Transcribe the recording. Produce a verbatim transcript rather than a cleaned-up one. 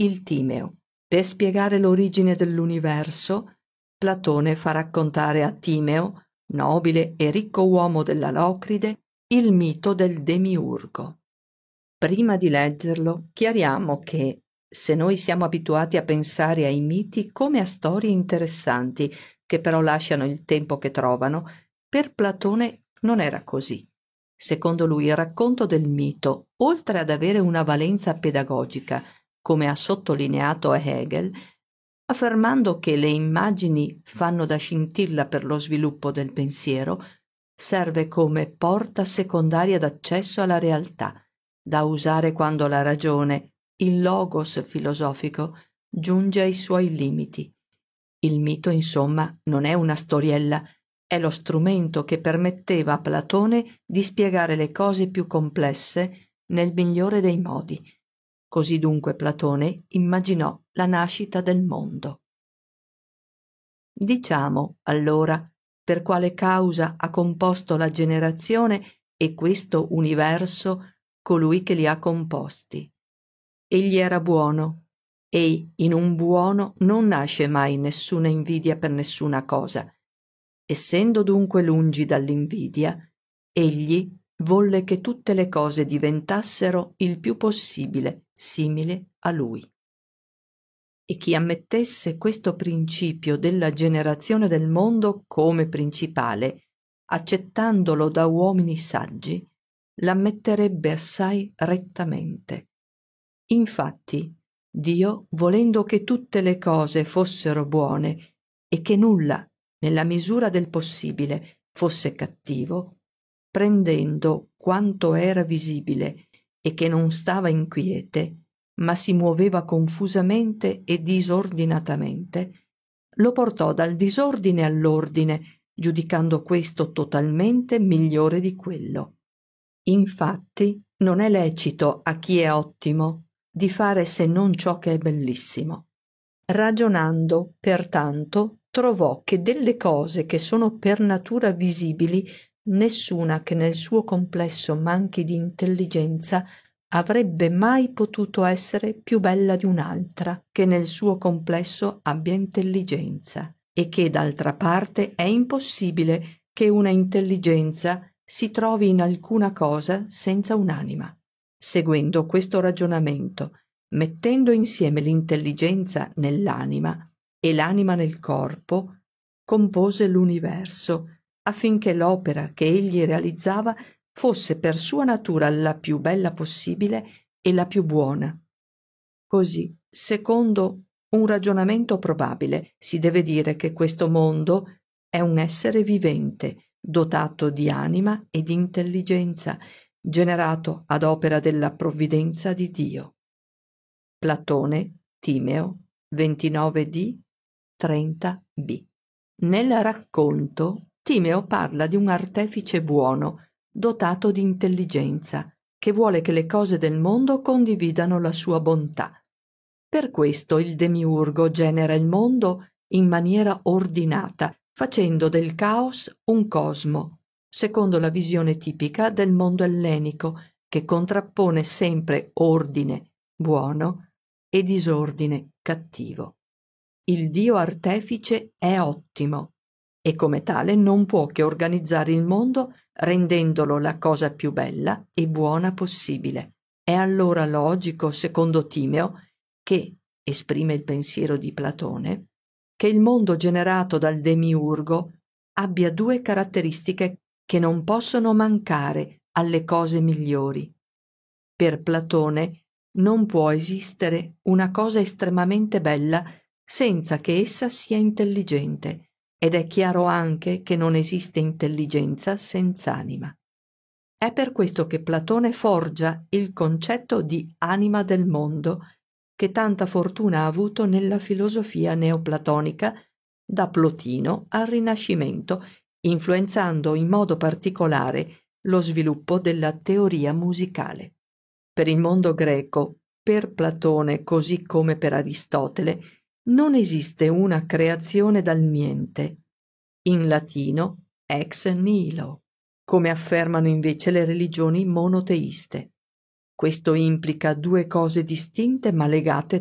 il Timeo. Per spiegare l'origine dell'universo, Platone fa raccontare a Timeo, nobile e ricco uomo della Locride, il mito del Demiurgo. Prima di leggerlo, chiariamo che, se noi siamo abituati a pensare ai miti come a storie interessanti, che però lasciano il tempo che trovano, per Platone non era così. Secondo lui il racconto del mito, oltre ad avere una valenza pedagogica, come ha sottolineato Hegel, affermando che le immagini fanno da scintilla per lo sviluppo del pensiero, serve come porta secondaria d'accesso alla realtà, da usare quando la ragione, il logos filosofico, giunge ai suoi limiti. Il mito, insomma, non è una storiella, è lo strumento che permetteva a Platone di spiegare le cose più complesse nel migliore dei modi. Così dunque Platone immaginò la nascita del mondo. Diciamo, allora, per quale causa ha composto la generazione e questo universo colui che li ha composti. Egli era buono, e in un buono non nasce mai nessuna invidia per nessuna cosa. Essendo dunque lungi dall'invidia, egli volle che tutte le cose diventassero il più possibile simili a lui. E chi ammettesse questo principio della generazione del mondo come principale, accettandolo da uomini saggi, l'ammetterebbe assai rettamente. Infatti, Dio, volendo che tutte le cose fossero buone e che nulla, nella misura del possibile, fosse cattivo, prendendo quanto era visibile e che non stava in quiete, ma si muoveva confusamente e disordinatamente, lo portò dal disordine all'ordine, giudicando questo totalmente migliore di quello. Infatti, non è lecito a chi è ottimo di fare se non ciò che è bellissimo. Ragionando, pertanto, trovò che delle cose che sono per natura visibili, nessuna che nel suo complesso manchi di intelligenza avrebbe mai potuto essere più bella di un'altra che nel suo complesso abbia intelligenza, e che d'altra parte è impossibile che una intelligenza si trovi in alcuna cosa senza un'anima. Seguendo questo ragionamento, mettendo insieme l'intelligenza nell'anima e l'anima nel corpo, compose l'universo, affinché l'opera che egli realizzava fosse per sua natura la più bella possibile e la più buona. Così, secondo un ragionamento probabile, si deve dire che questo mondo è un essere vivente, dotato di anima e di intelligenza, generato ad opera della provvidenza di Dio. Platone, Timeo, ventinove d, trenta b. Nel racconto, Timeo parla di un artefice buono, dotato di intelligenza, che vuole che le cose del mondo condividano la sua bontà. Per questo il Demiurgo genera il mondo in maniera ordinata, facendo del caos un cosmo, secondo la visione tipica del mondo ellenico, che contrappone sempre ordine buono e disordine cattivo. Il Dio artefice è ottimo e come tale non può che organizzare il mondo rendendolo la cosa più bella e buona possibile. È allora logico, secondo Timeo, che, esprime il pensiero di Platone, che il mondo generato dal Demiurgo abbia due caratteristiche che non possono mancare alle cose migliori. Per Platone non può esistere una cosa estremamente bella senza che essa sia intelligente, ed è chiaro anche che non esiste intelligenza senza anima. È per questo che Platone forgia il concetto di anima del mondo, che tanta fortuna ha avuto nella filosofia neoplatonica da Plotino al Rinascimento, influenzando in modo particolare lo sviluppo della teoria musicale. Per il mondo greco, per Platone così come per Aristotele, non esiste una creazione dal niente. In latino ex nihilo, come affermano invece le religioni monoteiste. Questo implica due cose distinte ma legate